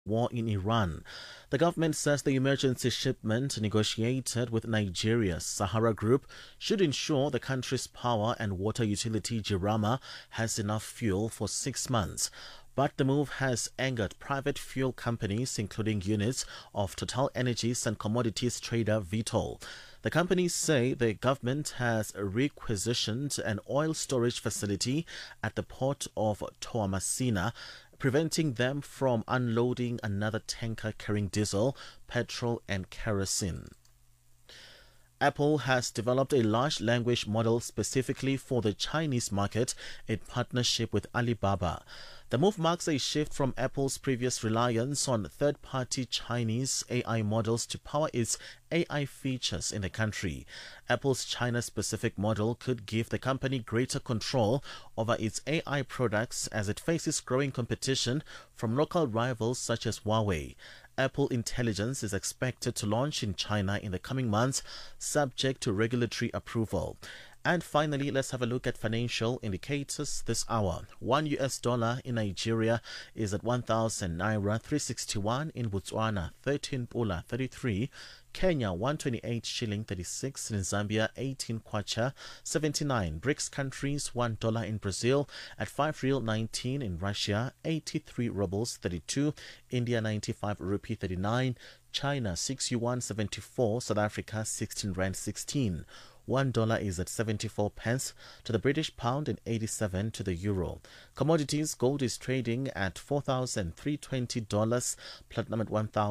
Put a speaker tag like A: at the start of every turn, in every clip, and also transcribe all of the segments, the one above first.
A: war in Iran. The government says the emergency shipment negotiated with Nigeria's Sahara Group should ensure the country's power and water utility Jirama has enough fuel for 6 months. But the move has angered private fuel companies, including units of Total Energies and commodities trader Vitol. The companies say the government has requisitioned an oil storage facility at the port of Toamasina, preventing them from unloading another tanker carrying diesel, petrol, and kerosene. Apple has developed a large language model specifically for the Chinese market in partnership with Alibaba. The move marks a shift from Apple's previous reliance on third-party Chinese AI models to power its AI features in the country. Apple's China-specific model could give the company greater control over its AI products as it faces growing competition from local rivals such as Huawei. Apple Intelligence is expected to launch in China in the coming months, subject to regulatory approval. And finally, let's have a look at financial indicators this hour. $1 in Nigeria is at 1,000 naira 361, in Botswana 13 pula 33, Kenya 128 shilling 36, in Zambia 18 kwacha 79, BRICS countries $1 in Brazil at 5 real 19, in Russia 83 rubles 32, India 95 rupee 39, China 6 yuan 74, South Africa 16 rand 16. $1 is at 74 pence to the British pound and 87 to the euro. Commodities: gold is trading at $4,320, platinum at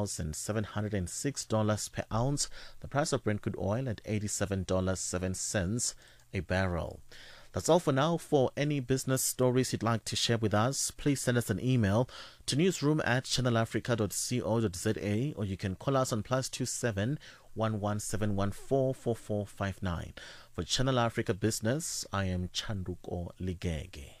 A: $1,706 per ounce. The price of Brent crude oil at $87.07 a barrel. That's all for now. For any business stories you'd like to share with us, please send us an email to newsroom@channelafrica.co.za, or you can call us on +27 117144459. For Channel Africa Business, I am Chanduko Ligege.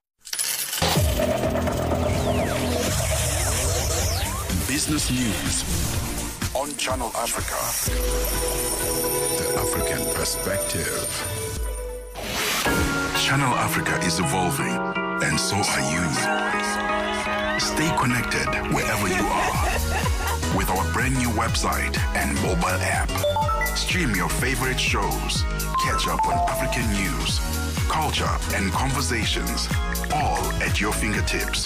B: Business News on Channel Africa. The African Perspective. Channel Africa is evolving, and so are you. Stay connected wherever you are with our brand new website and mobile app. Stream your favorite shows, catch up on African news, culture, and conversations, all at your fingertips.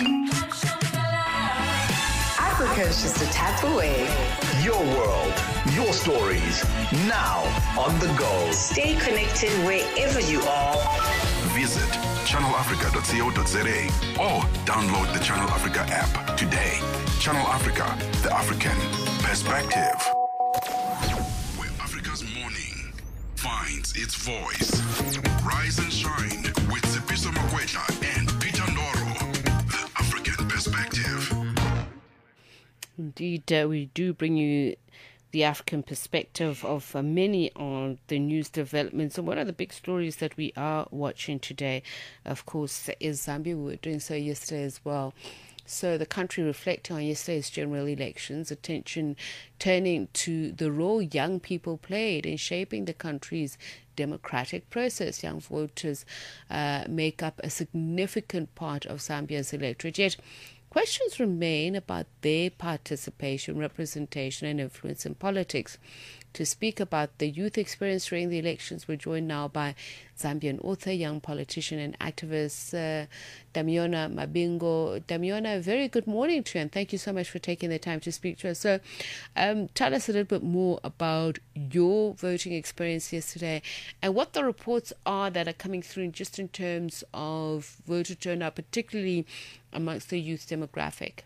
C: Africa is just a tap away.
D: Your world, your stories, now on the go.
C: Stay connected wherever you are.
B: Visit channelafrica.co.za or download the Channel Africa app today. Channel Africa, the African Perspective. Where Africa's morning finds its voice. Rise and shine with Sipiso Makwetla and Peter Ndoro. The African Perspective.
E: Indeed, we do bring you the African perspective of many of the news developments. And one of the big stories that we are watching today, of course, is Zambia. We were doing so yesterday as well. So the country reflecting on yesterday's general elections, attention turning to the role young people played in shaping the country's democratic process. Young voters make up a significant part of Zambia's electorate. Yet questions remain about their participation, representation, and influence in politics. To speak about the youth experience during the elections, we're joined now by Zambian author, young politician, and activist Damiona Mabingo. Damiona, very good morning to you, and thank you so much for taking the time to speak to us. So, tell us a little bit more about your voting experience yesterday and what the reports are that are coming through just in terms of voter turnout, particularly amongst the youth demographic.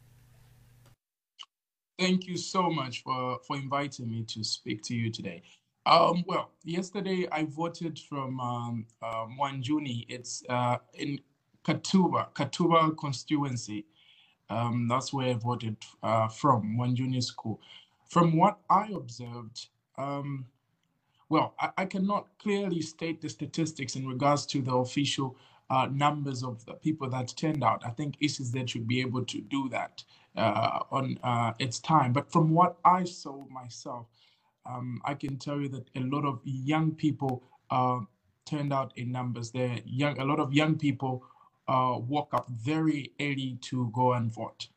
F: Thank you so much for inviting me to speak to you today. Well, yesterday I voted from Mwanjuni. It's in Katuba constituency. That's where I voted from, Mwanjuni School. From what I observed, well, I cannot clearly state the statistics in regards to the official numbers of the people that turned out. I think ECZ should be able to do that on its time. But from what I saw myself, I can tell you that a lot of young people turned out in numbers. A lot of young people woke up very early to go and vote.